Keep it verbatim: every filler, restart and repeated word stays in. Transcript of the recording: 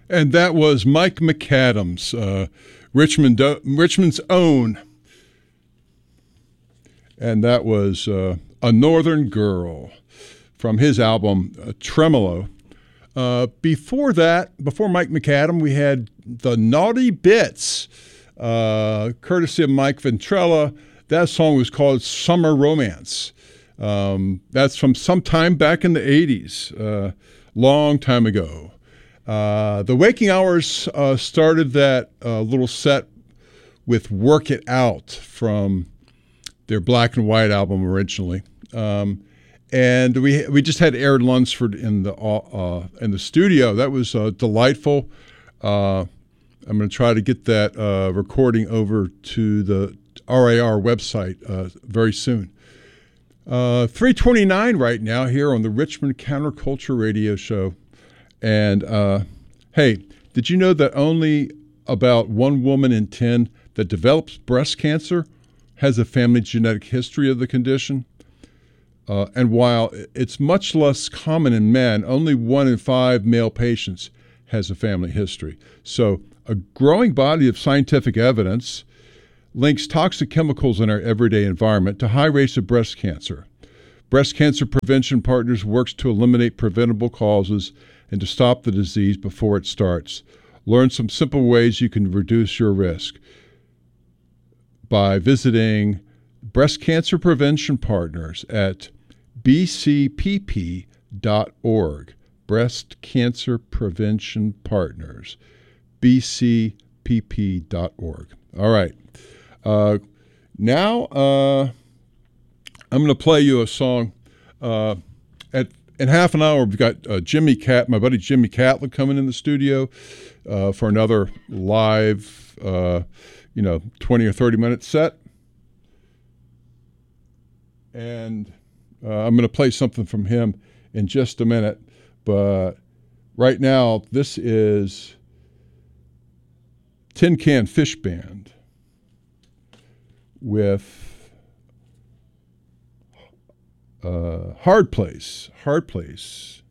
And that was Mike McAdams, uh, Richmond, Richmond's own. And that was uh, A Northern Girl from his album, uh, Tremolo. Uh, before that, before Mike McAdam, we had the Naughty Bits, uh, courtesy of Mike Ventrella. That song was called Summer Romance. Um, that's from sometime back in the eighties, uh, long time ago. Uh, the Waking Hours uh, started that uh, little set with Work It Out from their Black and White album originally. Um, and we we just had Aaron Lunsford in the uh, in the studio. That was uh, delightful. Uh, I'm going to try to get that uh, recording over to the R A R website uh, very soon. Uh, three twenty-nine right now here on the Richmond Counterculture Radio Show. And uh, hey, did you know that only about one woman in ten that develops breast cancer has a family genetic history of the condition? Uh, and while it's much less common in men, only one in five male patients has a family history. So a growing body of scientific evidence links toxic chemicals in our everyday environment to high rates of breast cancer. Breast Cancer Prevention Partners works to eliminate preventable causes and to stop the disease before it starts. Learn some simple ways you can reduce your risk by visiting Breast Cancer Prevention Partners at b c p p dot org. Breast Cancer Prevention Partners, b c p p dot org. All right. Uh, now uh, I'm going to play you a song. Uh, at in half an hour, we've got uh, Jimmy Cat, my buddy Jimmy Catlin, coming in the studio uh, for another live, uh, you know, twenty or thirty minute set. And uh, I'm going to play something from him in just a minute. But right now, this is Tin Can Fish Band with uh, Hard Place. Hard Place.